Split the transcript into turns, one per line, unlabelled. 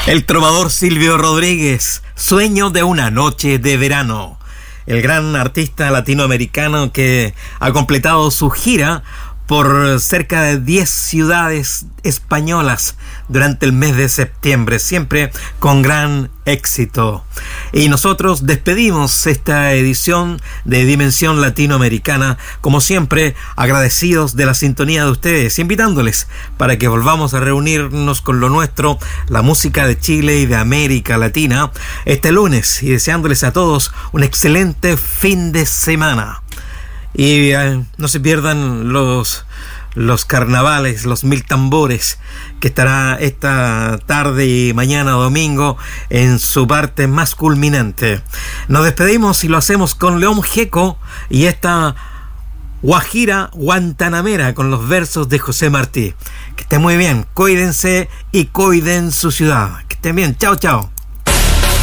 El trovador Silvio Rodríguez, Sueño de una noche de verano. El gran artista latinoamericano que ha completado su gira por cerca de 10 ciudades españolas durante el mes de septiembre, siempre con gran éxito. Y nosotros despedimos esta edición de Dimensión Latinoamericana, como siempre, agradecidos de la sintonía de ustedes, invitándoles para que volvamos a reunirnos con lo nuestro, la música de Chile y de América Latina, este lunes, y deseándoles a todos un excelente fin de semana. Y no se pierdan los carnavales, los 1000 tambores, que estará esta tarde y mañana domingo en su parte más culminante. Nos despedimos y lo hacemos con León Gieco y esta Guajira Guantanamera con los versos de José Martí. Que estén muy bien, cuídense y cuiden su ciudad. Que estén bien, chao, chao.